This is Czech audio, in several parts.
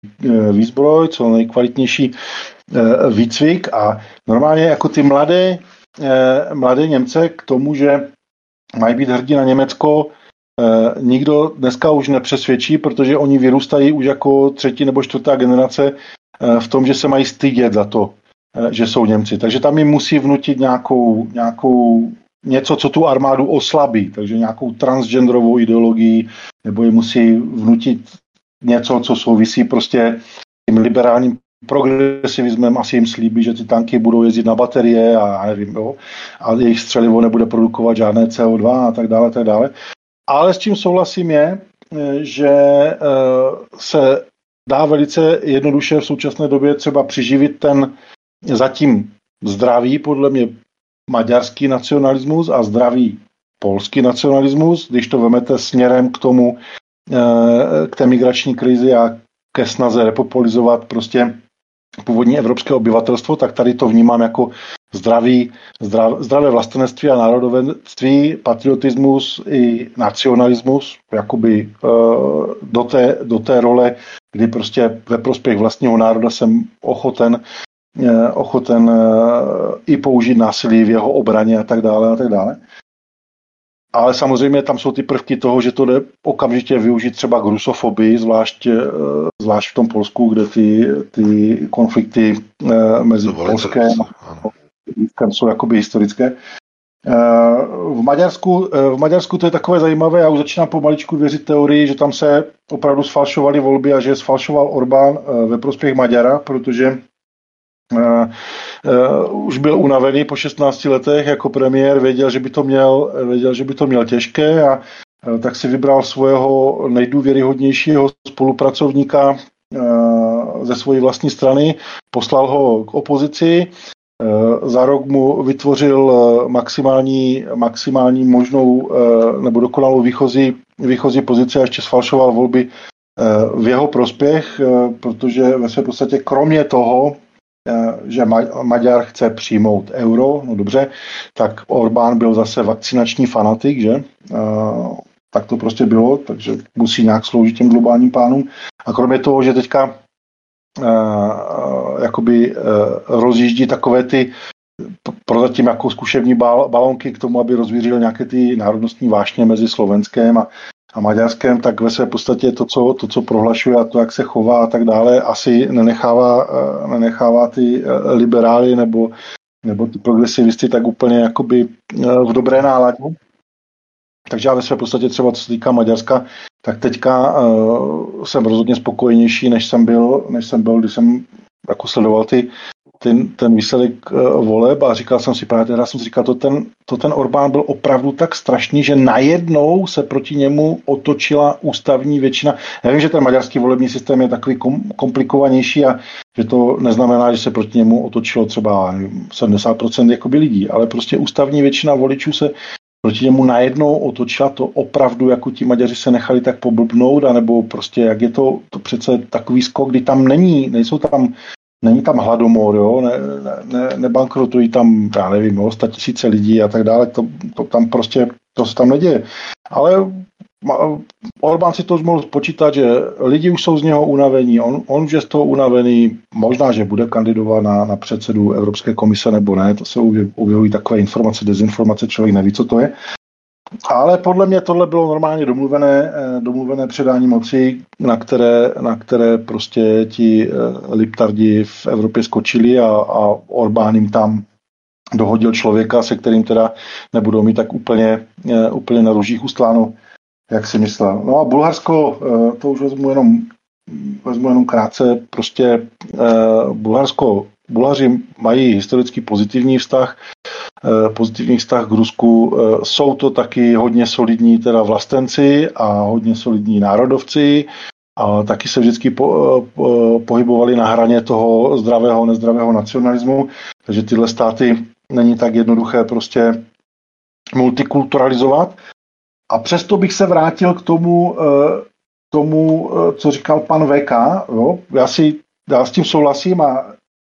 výzbroj, co nejkvalitnější výcvik a normálně jako ty mladé Němce k tomu, že mají být hrdí na Německo, nikdo dneska už nepřesvědčí, protože oni vyrůstají už jako 3. nebo 4. generace v tom, že se mají stydět za to, že jsou Němci. Takže tam jim musí vnutit nějakou něco, co tu armádu oslabí, takže nějakou transgenderovou ideologii, nebo jim musí vnutit něco, co souvisí prostě tím liberálním progresivismem, asi jim slíbí, že ty tanky budou jezdit na baterie a nevím, jo, a jejich střelivo nebude produkovat žádné CO2 a tak dále, tak dále. Ale s čím souhlasím je, že se dá velice jednoduše v současné době třeba přiživit ten zatím zdravý, podle mě, maďarský nacionalismus a zdravý polský nacionalismus, když to vemete směrem k tomu, k té migrační krizi a ke snaze repopulizovat prostě původní evropské obyvatelstvo, tak tady to vnímám jako zdravé vlastenectví a národovenství, patriotismus i nacionalismus, jakoby do té role, kdy prostě ve prospěch vlastního národa jsem ochoten i použít násilí v jeho obraně a tak dále a tak dále. Ale samozřejmě tam jsou ty prvky toho, že to jde okamžitě využít třeba k rusofobii, zvlášť v tom Polsku, kde ty konflikty mezi Polskem a Polskem jsou jakoby historické. V Maďarsku to je takové zajímavé, já už začínám pomaličku věřit teorii, že tam se opravdu sfalšovaly volby a že sfalšoval Orbán ve prospěch Maďara, protože už byl unavený po 16 letech jako premiér, věděl, že by to měl těžké a tak si vybral svého nejdůvěryhodnější spolupracovníka ze své vlastní strany, poslal ho k opozici, za rok mu vytvořil maximální možnou nebo dokonalou výchozí pozici a ještě sfalšoval volby v jeho prospěch, protože ve své podstatě kromě toho, že Maďar chce přijmout euro, no dobře, tak Orbán byl zase vakcinační fanatik, že? Tak to prostě bylo, takže musí nějak sloužit těm globálním plánům. A kromě toho, že teďka rozjíždí takové ty prozatím jako zkušební balonky k tomu, aby rozvířil nějaké ty národnostní vášně mezi Slovenskem a Maďarskem, tak ve své podstatě to, co prohlašuje a to, jak se chová a tak dále, asi nenechává ty liberály nebo ty progresivisty tak úplně jakoby v dobré náladě. Takže já ve své podstatě třeba, co se týká Maďarska, tak teďka jsem rozhodně spokojenější, než jsem byl, když jsem jako sledoval ten výsledek voleb a říkal jsem si, to ten Orbán byl opravdu tak strašný, že najednou se proti němu otočila ústavní většina. Já vím, že ten maďarský volební systém je takový komplikovanější a že to neznamená, že se proti němu otočilo třeba 70% jakoby lidí, ale prostě ústavní většina voličů se proti němu najednou otočila, to opravdu, jako ti Maďaři se nechali tak poblbnout, anebo prostě, jak je to přece takový skok, kdy tam není tam hladomor, jo? Nebankrotují tam, já nevím, 100 000 lidí a tak dále, to tam prostě, to se tam neděje. Ale Orbán si to už mohl spočítat, že lidi už jsou z něho unavení, on už je z toho unavený, možná, že bude kandidovat na předsedu Evropské komise nebo ne, to se objevují takové informace, dezinformace, člověk neví, co to je. Ale podle mě tohle bylo normálně domluvené předání moci, na které prostě ti liptardi v Evropě skočili a Orbán jim tam dohodil člověka, se kterým teda nebudou mít tak úplně na růžích ustláno, jak si myslel. No a Bulharsko, to už vezmu jenom krátce, prostě Bulhaři mají historicky pozitivní vztah k Rusku. Jsou to taky hodně solidní teda vlastenci a hodně solidní národovci a taky se vždycky pohybovali na hraně toho zdravého, nezdravého nacionalismu, takže tyhle státy není tak jednoduché prostě multikulturalizovat. A přesto bych se vrátil k tomu, co říkal pan VK. Jo? Já s tím souhlasím a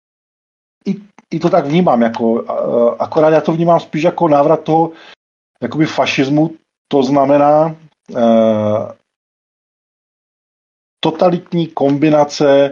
i to tak vnímám. Akorát já to vnímám spíš jako návrat toho jakoby fašismu. To znamená totalitní kombinace